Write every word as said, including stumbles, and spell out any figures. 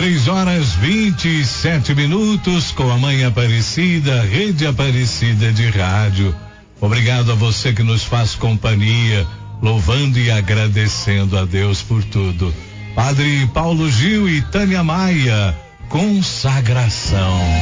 Três horas vinte e sete minutos com a Mãe Aparecida, Rede Aparecida de Rádio. Obrigado a você que nos faz companhia, louvando e agradecendo a Deus por tudo. Padre Paulo Gil e Tânia Maia, consagração.